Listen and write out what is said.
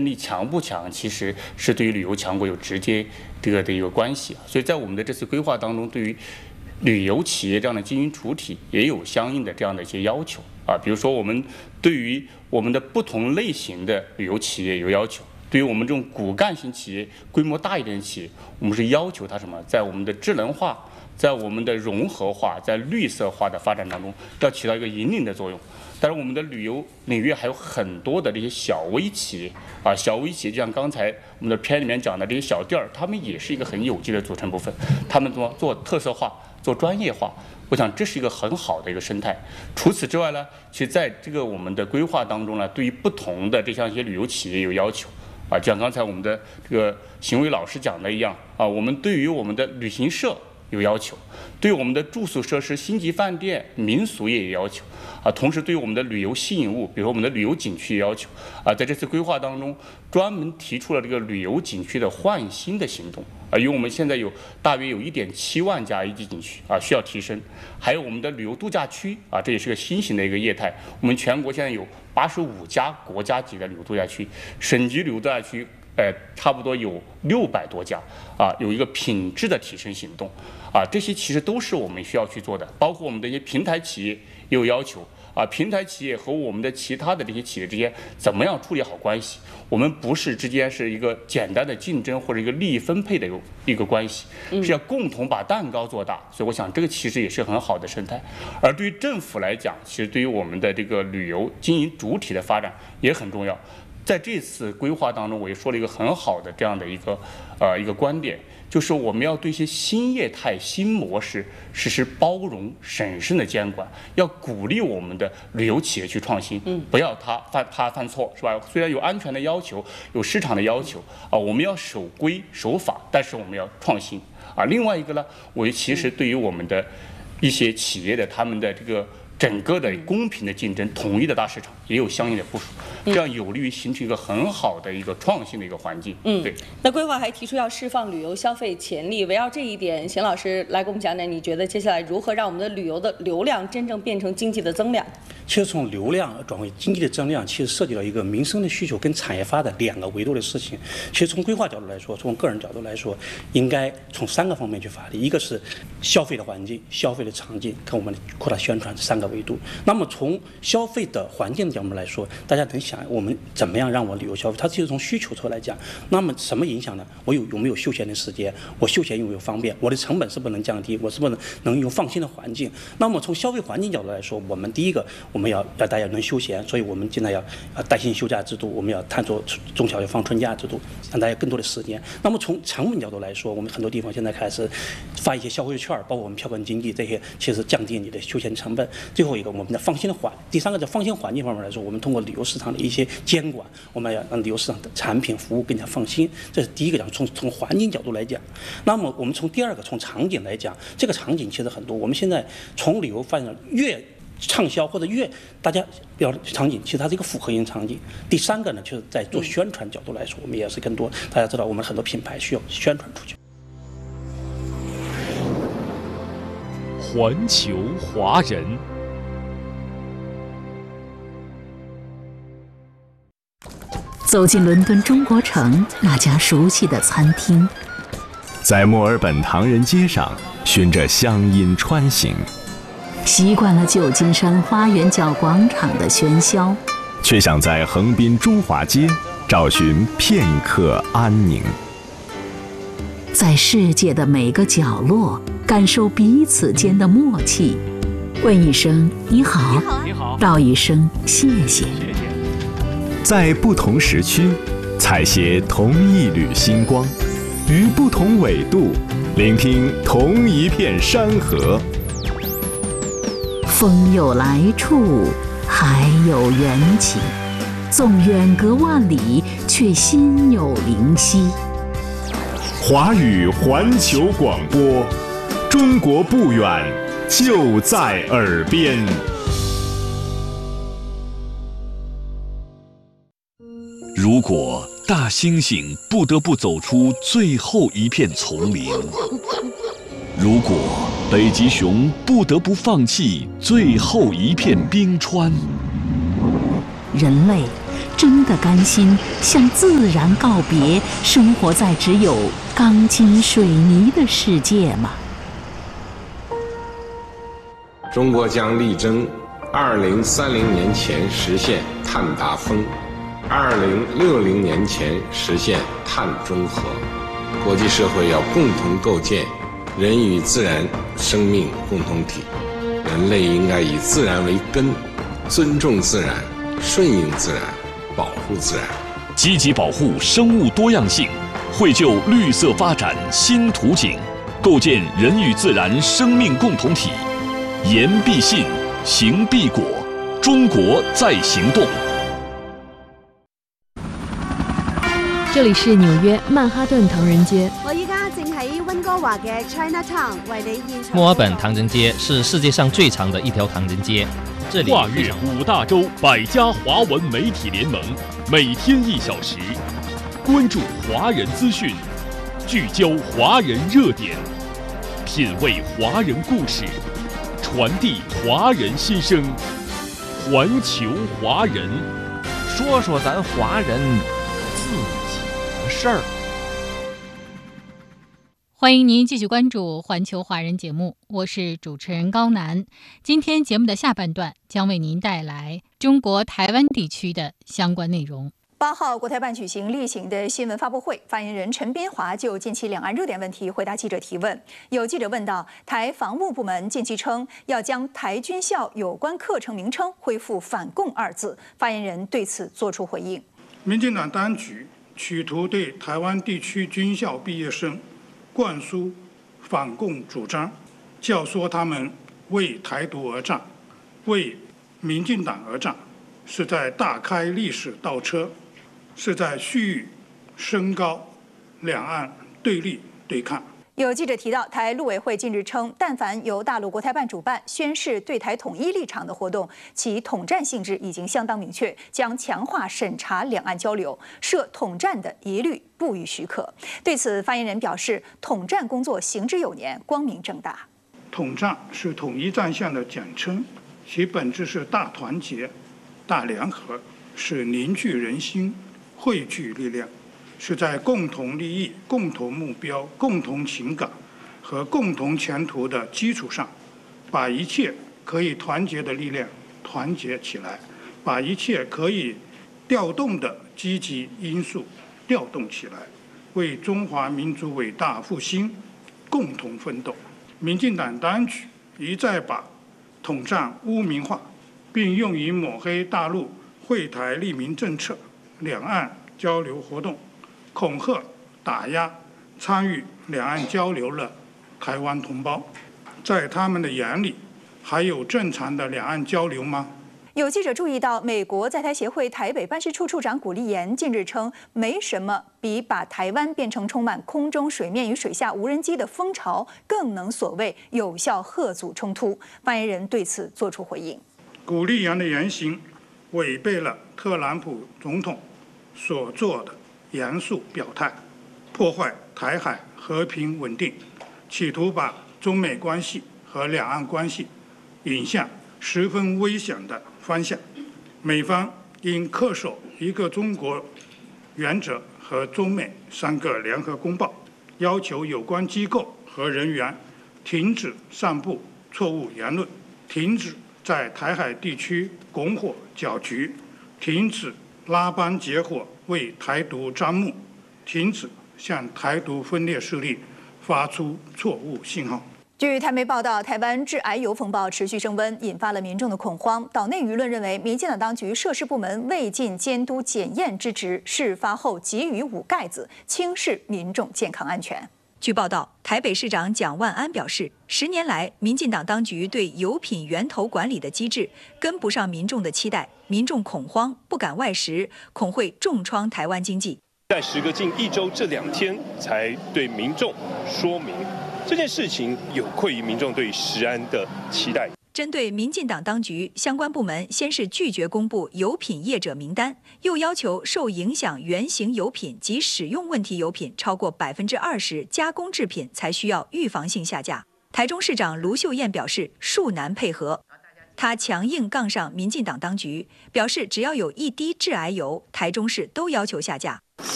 力强不强，其实是对于旅游强国有直接的一个关系。所以在我们的这次规划当中，对于旅游企业这样的经营主体也有相应的这样的一些要求啊，比如说我们对于我们的不同类型的旅游企业有要求。对于我们这种骨干型企业、规模大一点的企业，我们是要求它什么？在我们的智能化、在我们的融合化、在绿色化的发展当中，要起到一个引领的作用。但是我们的旅游领域还有很多的这些小微企业啊，小微企业就像刚才我们的片里面讲的这些小店儿，他们也是一个很有机的组成部分。他们做特色化、做专业化，我想这是一个很好的一个生态。除此之外呢，其实在这个我们的规划当中呢，对于不同的这样一些旅游企业有要求。啊，像刚才我们的这个邢伟老师讲的一样啊，我们对于我们的旅行社有要求，对于我们的住宿设施、星级饭店、民俗也有要求啊。同时，对于我们的旅游吸引物，比如说我们的旅游景区有要求啊。在这次规划当中，专门提出了这个旅游景区的换新的行动啊，因为我们现在大约有1.7万家一级景区啊，需要提升。还有我们的旅游度假区啊，这也是个新型的一个业态。我们全国现在有85家国家级的旅游度假区，省级旅游度假区，差不多有600多家啊，有一个品质的提升行动啊，这些其实都是我们需要去做的。包括我们的一些平台企业也有要求啊，平台企业和我们的其他的这些企业之间怎么样处理好关系？我们不是之间是一个简单的竞争或者一个利益分配的一个关系，是要共同把蛋糕做大。所以我想这个其实也是很好的生态。而对于政府来讲，其实对于我们的这个旅游经营主体的发展也很重要。在这次规划当中，我也说了一个很好的这样的一个观点，就是我们要对一些新业态、新模式实施包容、审慎的监管，要鼓励我们的旅游企业去创新，不要他犯错，是吧？虽然有安全的要求，有市场的要求啊，我们要守规守法，但是我们要创新啊。另外一个呢，我其实对于我们的一些企业的他们的这个整个的公平的竞争、统一的大市场也有相应的部署，这样有利于形成一个很好的一个创新的一个环境。对。 那规划还提出要释放旅游消费潜力，围绕这一点，邢老师来给我们讲讲，你觉得接下来如何让我们的旅游的流量真正变成经济的增量？ 其实从流量转为经济的增量，其实涉及到一个民生的需求跟产业发展2个维度的事情。其实从规划角度来说，从个人角度来说，应该从3个方面去发力。一个是消费的环境、消费的场景，跟我们扩大宣传这3个维度。那么从消费的环境的角度来说，大家能想我们怎么样让我旅游消费？它其实从需求侧来讲，那么什么影响呢？我有没有休闲的时间？我休闲有没有方便？我的成本是不是能降低？我是不是能有放心的环境？那么从消费环境角度来说，我们第一个我们要大家能休闲，所以我们现在要带薪休假制度，我们要探索中小学放春假制度，让大家更多的时间。那么从成本角度来说，我们很多地方现在开始发一些消费券，包括我们票根经济这些，其实降低你的休闲成本。最后一个，我们的放心的第3个在放心环境方面来说，我们通过旅游市场的一些监管，我们要让旅游市场的产品服务更加放心。这是第一个讲从环境角度来讲。那么我们从第2个从场景来讲，这个场景其实很多。我们现在从旅游发展越畅销或者越大家要场景，其实它是一个复合型场景。第3个呢，就是在做宣传角度来说，我们也是更多。大家知道，我们很多品牌需要宣传出去。 环球华人。 走进伦敦中国城那家熟悉的餐厅， 在墨尔本唐人街上循着乡音穿行， 习惯了旧金山花园角广场的喧嚣， 却想在横滨中华街找寻片刻安宁。 在世界的每个角落感受彼此间的默契，问一声你好，道一声谢谢。 在不同时区采撷同一缕星光，于不同纬度聆听同一片山河。 风有来处，海有缘起，纵远隔万里，却心有灵犀。 华语环球广播，中国不远，就在耳边。 如果大猩猩不得不走出最后一片丛林，如果北极熊不得不放弃最后一片冰川， 人类真的甘心向自然告别，生活在只有钢筋水泥的世界吗？ 中国将力争2030年前实现碳达峰，2060年前实现碳中和。国际社会要共同构建人与自然生命共同体，人类应该以自然为根，尊重自然，顺应自然，保护自然， 积极保护生物多样性，绘就绿色发展新图景，构建人与自然生命共同体。言必信，行必果，中国在行动。 这里是纽約曼哈頓唐人街。 我依家正喺溫哥華嘅 Chinatown 為你現場。 墨爾本唐人街是世界上最長的一條唐人街。這裡跨越5大洲100家華文媒體聯盟，每天1小時，關注華人資訊，聚焦華人熱點，品味華人故事，傳遞華人心聲，環球華人， 說說咱華人自己的事兒。 欢迎您继续关注环球华人节目，我是主持人高楠。今天节目的下半段将为您带来中国台湾地区的相关内容。 8号，国台办举行例行的新闻发布会，发言人陈斌华就近期两岸热点问题回答记者提问。有记者问到，台防务部门近期称要将台军校有关课程名称恢复"反共"2字，发言人对此作出回应。 民进党当局企图对台湾地区军校毕业生灌输反共主张，教唆他们为台独而战，为民进党而战，是在大开历史倒车，是在蓄意升高两岸对立对抗。 有记者提到，台陆委会近日称，但凡由大陆国台办主办宣示对台统一立场的活动，其统战性质已经相当明确，将强化审查两岸交流，涉统战的一律不予许可。对此，发言人表示，统战工作行之有年，光明正大。 统战是统一战线的简称，其本质是大团结、大联合，是凝聚人心、汇聚力量。是在共同利益、共同目标、共同情感和共同前途的基础上，把一切可以团结的力量团结起来，把一切可以调动的积极因素调动起来，为中华民族伟大复兴共同奋斗。民进党当局一再把统战污名化，并用于抹黑大陆惠台利民政策、两岸交流活动，恐吓、打压参与两岸交流的台湾同胞，在他们的眼里，还有正常的两岸交流吗？ 有记者注意到，美国在台协会台北办事处处长古立言近日称，没什么比把台湾变成充满空中、水面与水下无人机的风潮，更能所谓有效吓阻冲突。发言人对此作出回应。 古立言的言行违背了特朗普总统所做的严肃表态，破坏台海和平稳定，企图把中美关系和两岸关系引向十分危险的方向。美方应恪守一个中国原则和中美3个联合公报，要求有关机构和人员停止散布错误言论，停止在台海地区拱火搅局，停止拉帮结伙为台独张目，停止向台独分裂势力发出错误信号。 据台媒报道，台湾致癌油风暴持续升温，引发了民众的恐慌。岛内舆论认为，民进党当局涉事部门未尽监督检验之职，事发后给予捂盖子，轻视民众健康安全。据报道，台北市长蒋万安表示，10年来，民进党当局对油品源头管理的机制跟不上民众的期待，民众恐慌，不敢外食，恐会重创台湾经济。 在时隔近1周这2天，才对民众说明这件事情有愧于民众对食安的期待。 针对民进党当局，相关部门先是拒绝公布油品业者名单，又要求受影响原型油品及使用问题油品超过20%加工制品才需要预防性下架。台中市长卢秀燕表示，恕难配合。 他强硬杠上民进党当局，表示只要有一滴致癌油，台中市都要求下架。